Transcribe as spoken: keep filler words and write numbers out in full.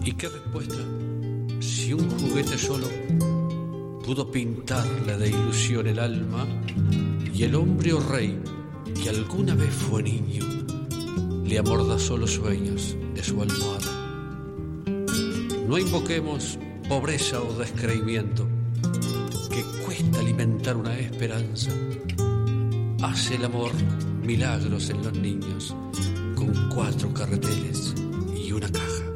¿Y qué respuesta? Si un juguete solo pudo pintarle de ilusión el alma, y el hombre o rey que alguna vez fue niño le amordazó los sueños de su almohada. No invoquemos pobreza o descreimiento, que cuesta alimentar una esperanza. Hace el amor milagros en los niños con cuatro carreteles y una caja.